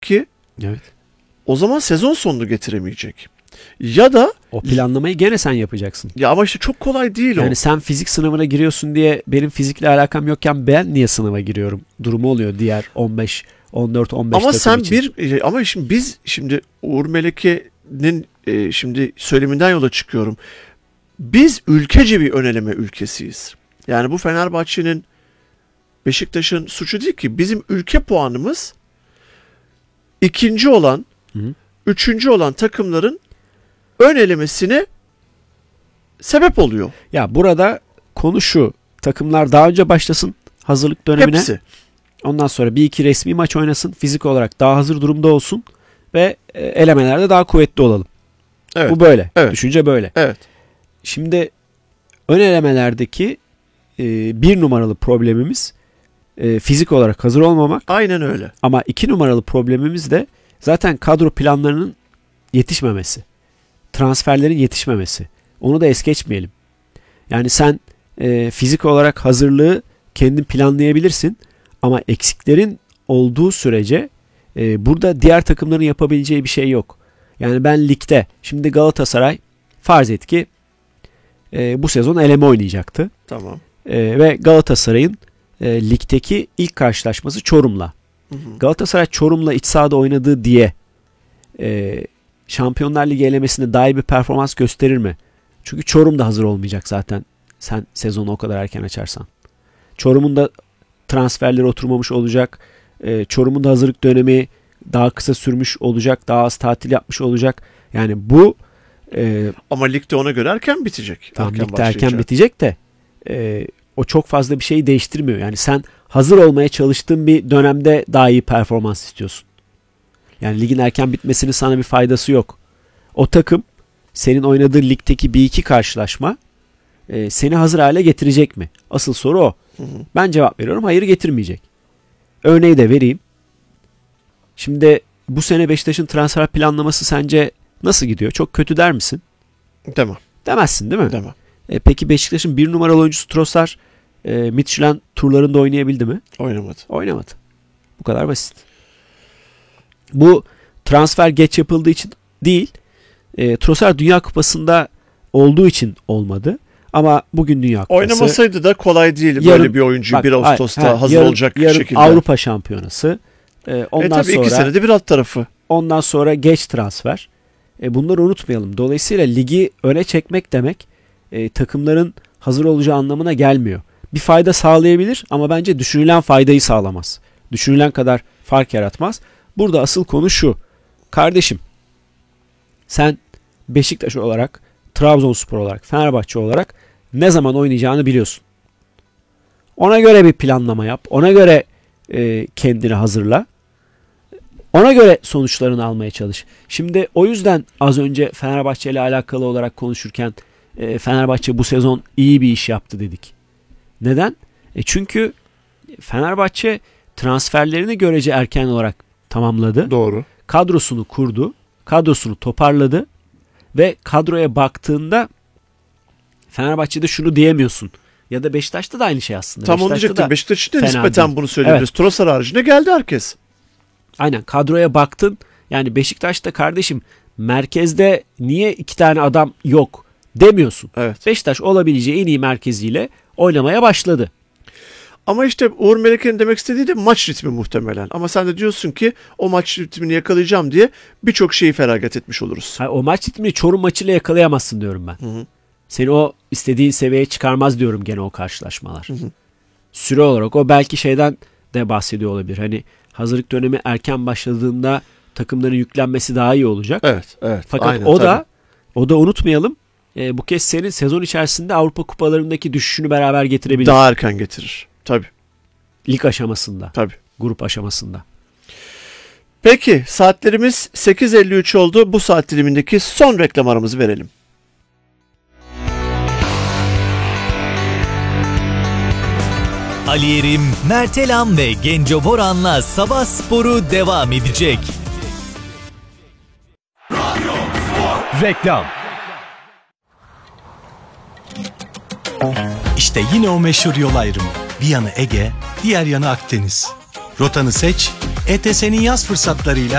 ki Evet. o zaman sezon sonunu getiremeyecek. Ya da O planlamayı gene sen yapacaksın. ya ama işte çok kolay değil o. Yani sen fizik sınavına giriyorsun diye benim fizikle alakam yokken ben niye sınava giriyorum durumu oluyor diğer 15, 14, 15 Ama takım sen için. ama şimdi biz Uğur Meleke'nin şimdi söyleminden yola çıkıyorum. Biz ülkece bir öneleme ülkesiyiz. Yani bu Fenerbahçe'nin, Beşiktaş'ın suçu değil ki. Bizim ülke puanımız ikinci olan, üçüncü olan takımların ön elemesine sebep oluyor. Ya burada konu şu. Takımlar daha önce başlasın hazırlık dönemine. Hepsi. Ondan sonra bir iki resmi maç oynasın. Fizik olarak daha hazır durumda olsun. Ve elemelerde daha kuvvetli olalım. Evet. Bu böyle. Evet. Düşünce böyle. Evet. Şimdi ön elemelerdeki bir numaralı problemimiz fizik olarak hazır olmamak. Aynen öyle. Ama 2 numaralı problemimiz de zaten kadro planlarının yetişmemesi. Transferlerin yetişmemesi. Onu da es geçmeyelim. Yani sen fizik olarak hazırlığı kendin planlayabilirsin. Ama eksiklerin olduğu sürece burada diğer takımların yapabileceği bir şey yok. Yani ben ligde şimdi Galatasaray farz et ki bu sezon eleme oynayacaktı. Tamam. Ve Galatasaray'ın ligdeki ilk karşılaşması Çorum'la. Galatasaray Çorum'la iç sahada oynadığı diye Şampiyonlar Ligi elemesinde daha iyi bir performans gösterir mi? Çünkü Çorum da hazır olmayacak zaten sen sezonu o kadar erken açarsan. Çorum'un da transferleri oturmamış olacak. Çorum'un da hazırlık dönemi daha kısa sürmüş olacak. Daha az tatil yapmış olacak. Yani bu ama ligde ona göre erken bitecek. Tamam, ligde erken bitecek de o çok fazla bir şeyi değiştirmiyor. Yani sen hazır olmaya çalıştığın bir dönemde daha iyi performans istiyorsun. Yani ligin erken bitmesinin sana bir faydası yok. O takım senin oynadığın ligdeki bir iki karşılaşma seni hazır hale getirecek mi? Asıl soru o. Ben cevap veriyorum. Hayır, getirmeyecek. Örneği de vereyim. Şimdi bu sene Beşiktaş'ın transfer planlaması sence nasıl gidiyor? Çok kötü der misin? Demem. Demezsin değil mi? Demem. Peki Beşiktaş'ın bir numaralı oyuncusu Trossard Midtjylland turlarında oynayabildi mi? Oynamadı. Oynamadı. Bu kadar basit. Bu transfer geç yapıldığı için değil. Trossard Dünya Kupası'nda olduğu için olmadı. Ama bugün Dünya Kupası. Oynamasaydı da kolay değil böyle bir oyuncu 1 Ağustos'ta hazır olacak şekilde. Avrupa Şampiyonası. Ondan tabii sonra 2 senede bir alt tarafı. Ondan sonra geç transfer. Bunları unutmayalım. Dolayısıyla ligi öne çekmek demek takımların hazır olacağı anlamına gelmiyor. Bir fayda sağlayabilir ama bence düşünülen faydayı sağlamaz. Düşünülen kadar fark yaratmaz. Burada asıl konu şu. Kardeşim, sen Beşiktaş olarak, Trabzonspor olarak, Fenerbahçe olarak ne zaman oynayacağını biliyorsun. Ona göre bir planlama yap. Ona göre kendini hazırla. Ona göre sonuçlarını almaya çalış. Şimdi o yüzden az önce Fenerbahçe ile alakalı olarak konuşurken Fenerbahçe bu sezon iyi bir iş yaptı dedik. Neden? Çünkü Fenerbahçe transferlerini görece erken olarak tamamladı. Doğru. Kadrosunu kurdu. Kadrosunu toparladı. Ve kadroya baktığında Fenerbahçe'de şunu diyemiyorsun. Ya da Beşiktaş'ta da aynı şey aslında. Tam onu diyecektim. Beşiktaş'ta nispeten değil. Bunu söyleyebiliriz. Evet. Trossard haricinde geldi herkes. Aynen, kadroya baktın. Yani Beşiktaş'ta kardeşim merkezde niye 2 tane adam yok demiyorsun. Evet. Beşiktaş olabileceği en iyi merkeziyle oynamaya başladı. Ama işte Uğur Meleke'nin demek istediği de maç ritmi muhtemelen. Ama sen de diyorsun ki o maç ritmini yakalayacağım diye birçok şeyi feragat etmiş oluruz. Hayır, o maç ritmini Çorum maçıyla yakalayamazsın diyorum ben. Hı. Seni o istediğin seviyeye çıkarmaz diyorum gene o karşılaşmalar. Süre olarak o belki şeyden de bahsediyor olabilir. Hani hazırlık dönemi erken başladığında takımların yüklenmesi daha iyi olacak. Evet, evet. Fakat aynen, o da unutmayalım. Bu kez senin sezon içerisinde Avrupa kupalarındaki düşüşünü beraber getirebilir. Daha erken getirir. Tabii. Lig aşamasında. Tabii. Grup aşamasında. Peki, saatlerimiz 8.53 oldu. Bu saat dilimindeki son reklam aramızı verelim. Ali Yerim, Mert Elam ve Genco Boran'la Sabah Sporu devam edecek. Reklam. İşte yine o meşhur yol ayrımı. Bir yanı Ege, diğer yanı Akdeniz. Rotanı seç, ETS'nin yaz fırsatlarıyla